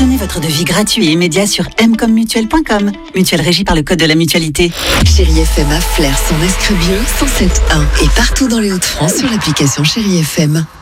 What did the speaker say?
Obtenez votre devis gratuit et immédiat sur mcommutuelle.com. Mutuelle régie par le Code de la Mutualité. Chérie FM à Flers, son Escrebieux 107.1 et partout dans les Hauts-de-France sur l'application Chérie FM.